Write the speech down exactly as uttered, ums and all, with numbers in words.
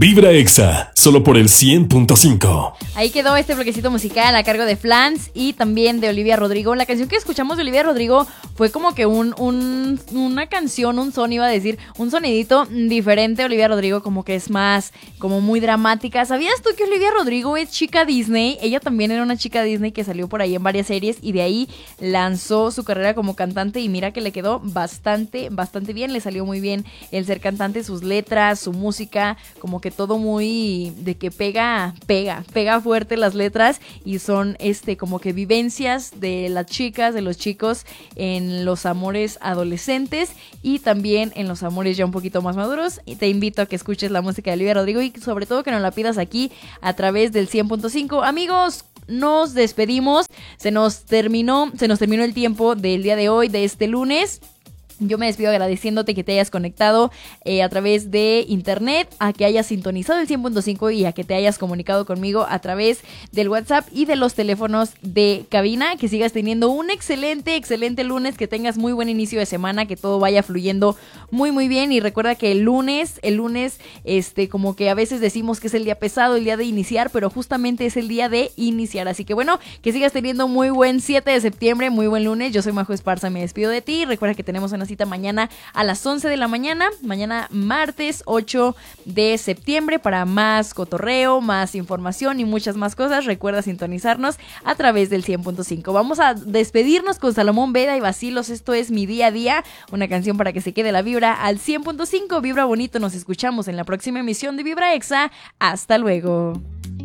Vibra Exa, solo por el cien punto cinco. Ahí quedó este bloquecito musical a cargo de Flans y también de Olivia Rodrigo. La canción que escuchamos de Olivia Rodrigo fue como que un, un una canción, un son, iba a decir, un sonidito diferente. Olivia Rodrigo como que es más, como muy dramática. ¿Sabías tú que Olivia Rodrigo es chica Disney? Ella también era una chica Disney que salió por ahí en varias series y de ahí lanzó su carrera como cantante y mira que le quedó bastante, bastante bien. Le salió muy bien el ser cantante, sus letras, su música, como que todo muy de que pega, pega, pega fuerte las letras y son este como que vivencias de las chicas, de los chicos en los amores adolescentes y también en los amores ya un poquito más maduros. Y te invito a que escuches la música de Olivia Rodrigo y sobre todo que nos la pidas aquí a través del cien punto cinco. Amigos, nos despedimos, se nos terminó, se nos terminó el tiempo del día de hoy, de este lunes. Yo me despido agradeciéndote que te hayas conectado eh, a través de internet, a que hayas sintonizado el cien punto cinco y a que te hayas comunicado conmigo a través del WhatsApp y de los teléfonos de cabina. Que sigas teniendo un excelente, excelente lunes, que tengas muy buen inicio de semana, que todo vaya fluyendo muy, muy bien. Y recuerda que el lunes, el lunes, este, como que a veces decimos que es el día pesado, el día de iniciar, pero justamente es el día de iniciar. Así que bueno, que sigas teniendo muy buen siete de septiembre, muy buen lunes. Yo soy Majo Esparza, me despido de ti. Recuerda que tenemos una cita mañana a las once de la mañana, mañana martes ocho de septiembre, para más cotorreo, más información y muchas más cosas. Recuerda sintonizarnos a través del cien punto cinco. Vamos a despedirnos con Salomón Veda y Vacilos. Esto es Mi Día a Día, una canción para que se quede la vibra al cien punto cinco. Vibra bonito, nos escuchamos en la próxima emisión de Vibra Exa. Hasta luego.